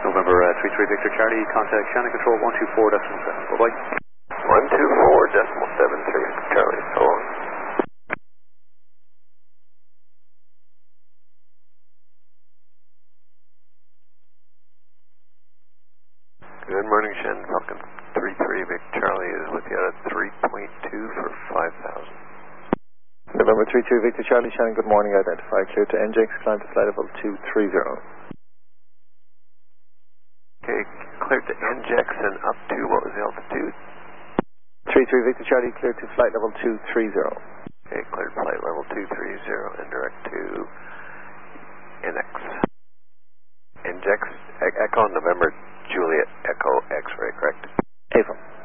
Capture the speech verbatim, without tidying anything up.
November uh, three three Victor Charlie, contact Shannon Control one two four decimal seven. Bye-bye. one two four decimal seven three Charlie, so long. Good morning, Shannon. Falcon three three Vic Charlie is with you at three point two for five thousand. November three three Victor Charlie, Shannon, good morning. Identify clear to N J X, climb to flight level two three zero. Okay, cleared to N J X and up to, what was the altitude? three three Victor Charlie, clear to flight level two three zero. Okay, cleared flight level two three zero and direct to N X. N J X, Echo November Juliet Echo X-ray, correct? April.